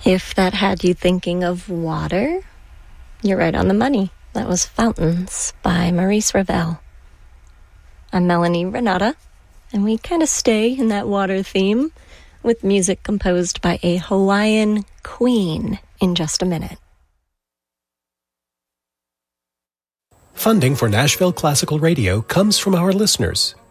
If that had you thinking of water, you're right on the money. That was Fountains by Maurice Ravel. I'm Melanie Renata, and we kind of stay in that water theme with music composed by a Hawaiian queen in just a minute. Funding for Nashville Classical Radio comes from our listeners